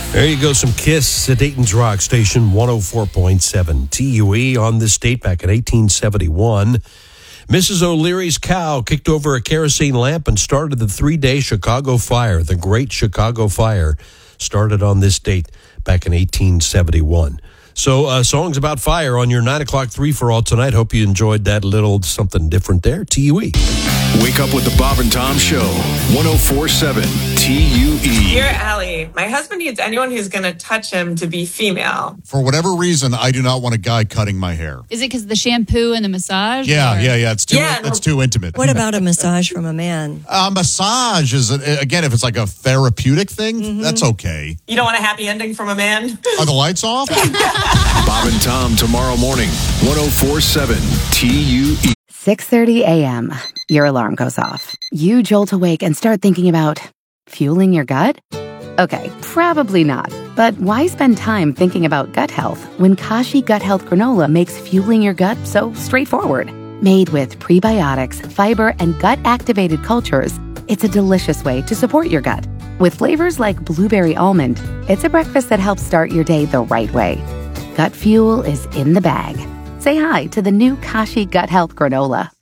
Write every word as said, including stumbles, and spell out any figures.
There you go, some Kiss at Dayton's Rock Station, one oh four point seven T U E on this date back in eighteen seventy-one. Missus O'Leary's cow kicked over a kerosene lamp and started the three-day Chicago fire. The Great Chicago Fire started on this date back in eighteen seventy-one. So uh, songs about fire on your nine o'clock three for all tonight. Hope you enjoyed that little something different there. T U E. Wake up with the Bob and Tom Show, one oh four point seven T U E. Dear Allie, my husband needs anyone who's going to touch him to be female. For whatever reason, I do not want a guy cutting my hair. Is it because of the shampoo and the massage? Yeah, or? yeah, yeah. It's too, Yeah, it's too intimate. What about a massage from a man? A massage is, again, if it's like a therapeutic thing, mm-hmm. that's okay. You don't want a happy ending from a man? Are the lights off? Bob and Tom tomorrow morning, one oh four point seven T U E. six thirty a.m. Your alarm goes off. You jolt awake and start thinking about fueling your gut? Okay, probably not. But why spend time thinking about gut health when Kashi Gut Health Granola makes fueling your gut so straightforward? Made with prebiotics, fiber, and gut-activated cultures, it's a delicious way to support your gut. With flavors like blueberry almond, it's a breakfast that helps start your day the right way. Gut fuel is in the bag. Say hi to the new Kashi Gut Health Granola.